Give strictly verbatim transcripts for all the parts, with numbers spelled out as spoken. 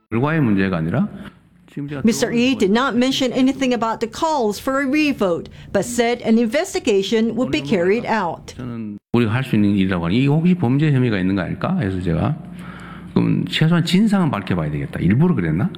결과의 문제가 아니라 Mister Yi did not mention anything about the calls for a revote, but said an investigation would be carried out. 저는 우리가 할 수 있는 일이라고 하니 이게 혹시 범죄 혐의가 있는 거 아닐까? 해서 제가 그럼 최소한 진상은 밝혀봐야 되겠다. 일부러 그랬나?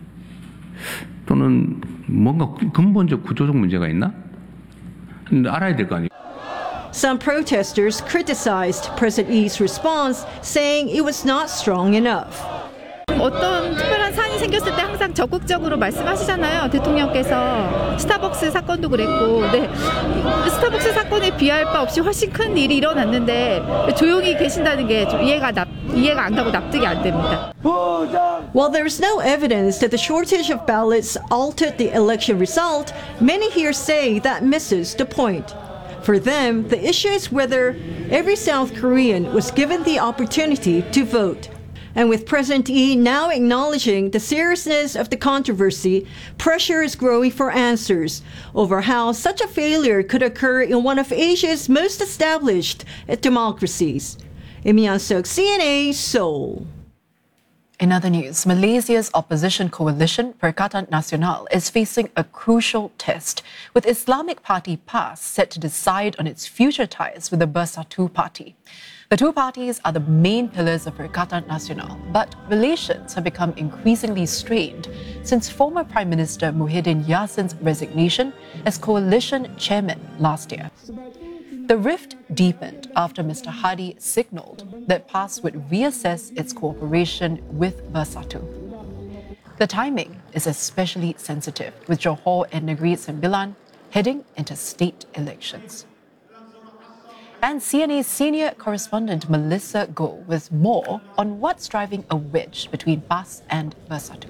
또는 뭔가 근본적 구조적 문제가 있나? 알아야 될 거 아니에요. Some protesters criticized President Yi's response, saying it was not strong enough. 어떤 특별한 사안이 생겼을 때 항상 적극적으로 말씀하시잖아요. 대통령께서 스타벅스 사건도 그랬고, 네, 스타벅스 사건에 비할 바 없이 훨씬 큰 일이 일어났는데 조용히 계신다는 게 좀 이해가 납, 이해가 안 가고 납득이 안 됩니다. While there is no evidence that the shortage of ballots altered the election result, many here say that misses the point. For them, the issue is whether every South Korean was given the opportunity to vote. And with President Yi now acknowledging the seriousness of the controversy, pressure is growing for answers over how such a failure could occur in one of Asia's most established democracies. Im Yan-seok, C N A, Seoul. In other news, Malaysia's opposition coalition, Perikatan Nasional, is facing a crucial test, with Islamic party P A S set to decide on its future ties with the Bersatu party. The two parties are the main pillars of Perikatan Nasional, but relations have become increasingly strained since former Prime Minister Muhyiddin Yassin's resignation as coalition chairman last year. The rift deepened after Mister Hadi signalled that P A S would reassess its cooperation with Bersatu. The timing is especially sensitive, with Johor and Negeri Sembilan heading into state elections. And C N A's senior correspondent Melissa Goh with more on what's driving a wedge between P A S and Bersatu.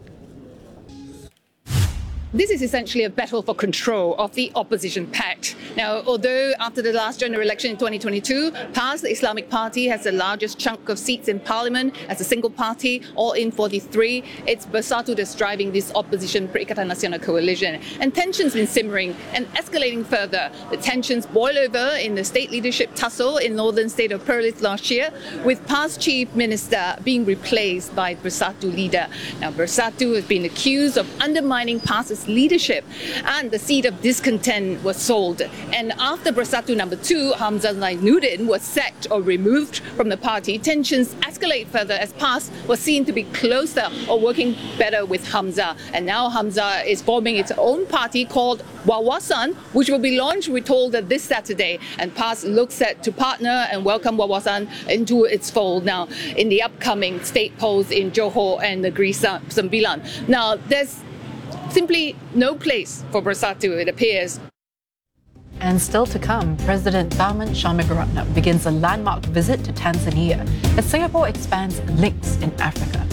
This is essentially a battle for control of the opposition pact. Now, although after the last general election in twenty twenty-two, P A S, the Islamic Party, has the largest chunk of seats in parliament as a single party, all in forty-three, it's Bersatu that's driving this opposition Perikatan Nasional coalition. And tensions been simmering and escalating further. The tensions boil over in the state leadership tussle in northern state of Perlis last year, with P A S chief minister being replaced by Bersatu leader. Now, Bersatu has been accused of undermining P A S's leadership, and the seat of discontent was sold. And after Bersatu number two, Hamzah Zainuddin, was sacked or removed from the party, tensions escalate further as P A S was seen to be closer or working better with Hamzah. And now Hamzah is forming its own party called Wawasan, which will be launched, we're told, that this Saturday. And P A S looks set to partner and welcome Wawasan into its fold now in the upcoming state polls in Johor and Negeri Sembilan. Now, there's simply no place for Bersatu, it appears. And still to come, President Tharman Shanmugaratnam begins a landmark visit to Tanzania as Singapore expands links in Africa.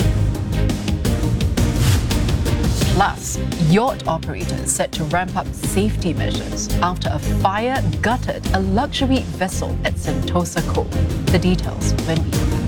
Plus, yacht operators set to ramp up safety measures after a fire gutted a luxury vessel at Sentosa Cove. The details when we